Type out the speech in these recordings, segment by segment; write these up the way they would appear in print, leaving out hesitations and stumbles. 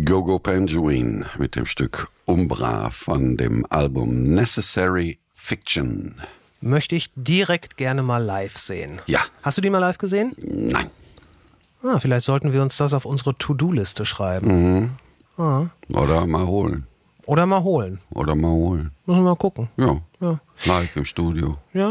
Go-Go Penguin mit dem Stück Umbra von dem Album Necessary Fiction. Möchte ich direkt gerne mal live sehen. Ja. Hast du die mal live gesehen? Nein. Vielleicht sollten wir uns das auf unsere To-Do-Liste schreiben. Oder mal holen. Oder mal holen. Müssen wir mal gucken. Ja. Live im Studio. Ja.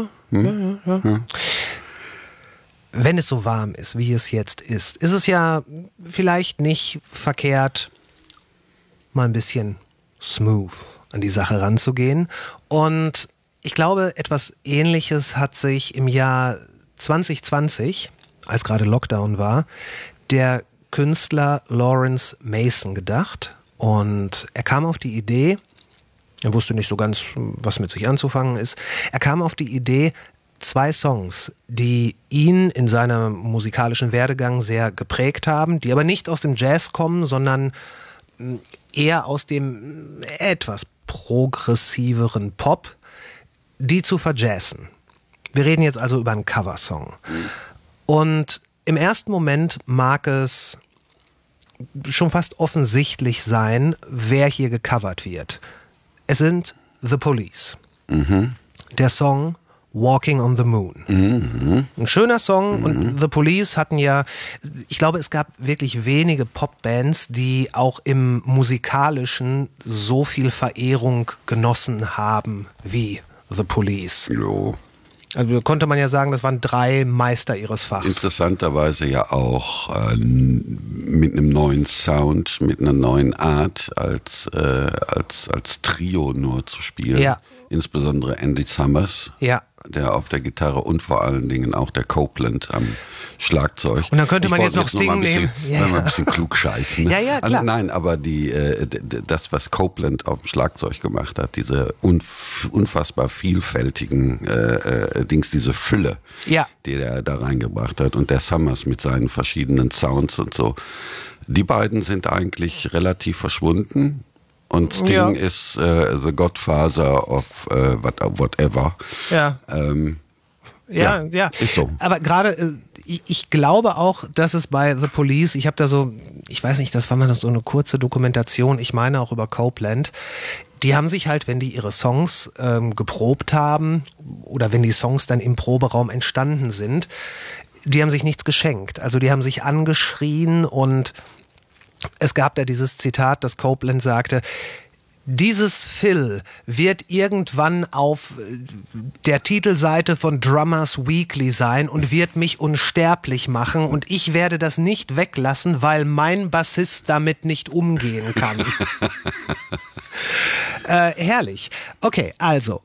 Wenn es so warm ist, wie es jetzt ist es ja vielleicht nicht verkehrt, mal ein bisschen smooth an die Sache ranzugehen. Und ich glaube, etwas Ähnliches hat sich im Jahr 2020, als gerade Lockdown war, der Künstler Lawrence Mason gedacht. Und er kam auf die Idee, er wusste nicht so ganz, was mit sich anzufangen ist, er kam auf die Idee, 2 Songs, die ihn in seinem musikalischen Werdegang sehr geprägt haben, die aber nicht aus dem Jazz kommen, sondern eher aus dem etwas progressiveren Pop, die zu verjazzen. Wir reden jetzt also über einen Coversong. Und im ersten Moment mag es schon fast offensichtlich sein, wer hier gecovert wird. Es sind The Police. Der Song Walking on the Moon. Ein schöner Song und The Police hatten ja, ich glaube, es gab wirklich wenige Popbands, die auch im Musikalischen so viel Verehrung genossen haben wie The Police. Jo. Also konnte man ja sagen, das waren 3 Meister ihres Fachs. Interessanterweise ja auch mit einem neuen Sound, mit einer neuen Art als Trio nur zu spielen. Ja. Insbesondere Andy Summers, Ja. der auf der Gitarre und vor allen Dingen auch der Copeland am Schlagzeug. Und dann könnte man jetzt noch Sting nehmen. Mal ein bisschen klug scheißen. Ne? Ja, klar. Nein, aber das, was Copeland auf dem Schlagzeug gemacht hat, diese unfassbar vielfältigen Dings, diese Fülle, die er da reingebracht hat, und der Summers mit seinen verschiedenen Sounds und so, die beiden sind eigentlich relativ verschwunden. Und Sting ist the Godfather of whatever. Ja. Ja, ist so. Aber gerade, ich glaube auch, dass es bei The Police, ich habe da so, ich weiß nicht, das war mal so eine kurze Dokumentation, ich meine auch über Copeland, die haben sich halt, wenn die ihre Songs geprobt haben oder wenn die Songs dann im Proberaum entstanden sind, die haben sich nichts geschenkt. Also die haben sich angeschrien und es gab da dieses Zitat, das Copeland sagte: Dieses Fill wird irgendwann auf der Titelseite von Drummers Weekly sein und wird mich unsterblich machen, und ich werde das nicht weglassen, weil mein Bassist damit nicht umgehen kann. Herrlich. Okay, also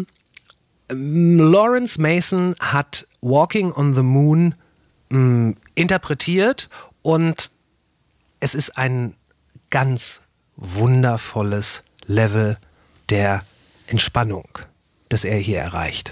Lawrence Mason hat Walking on the Moon interpretiert, und es ist ein ganz wundervolles Level der Entspannung, das er hier erreicht.